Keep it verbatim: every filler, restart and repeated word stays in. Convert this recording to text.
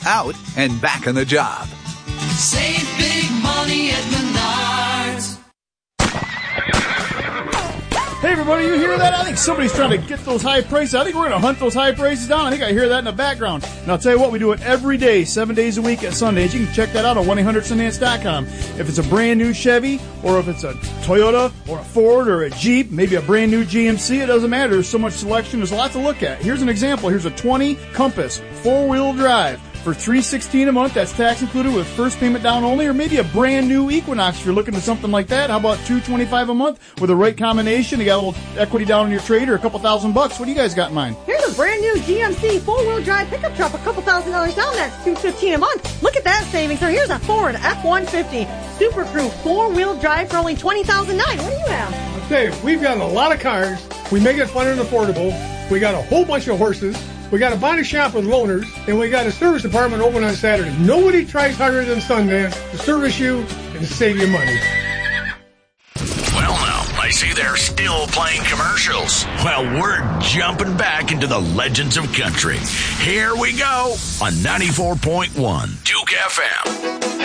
out and back on the job. Save big money at Menards. Hey everybody, you hear that? I think somebody's trying to get those high prices. I think we're going to hunt those high prices down. I think I hear that in the background. And I'll tell you what, we do it every day, seven days a week at Sundays. You can check that out on one eight hundred sundance dot com. If it's a brand new Chevy, or if it's a Toyota, or a Ford, or a Jeep, maybe a brand new G M C, it doesn't matter. There's so much selection. There's a lot to look at. Here's an example. Here's a twenty Compass, four-wheel drive. For three hundred sixteen dollars a month, that's tax included with first payment down only, or maybe a brand new Equinox if you're looking for something like that. How about two hundred twenty-five dollars a month with the right combination? You got a little equity down on your trade or a couple thousand bucks. What do you guys got in mind? Here's a brand new G M C four-wheel drive pickup truck, a couple thousand dollars down. That's two hundred fifteen dollars a month. Look at that savings. Or here's a Ford F one fifty Super Crew four-wheel drive for only twenty thousand nine dollars. What do you have? I'll tell you, we've got a lot of cars. We make it fun and affordable. We got a whole bunch of horses. We got a body shop with loaners, and we got a service department open on Saturday. Nobody tries harder than Sundance to service you and to save you money. Well, now, I see they're still playing commercials. Well, we're jumping back into the legends of country. Here we go on ninety-four point one Duke F M.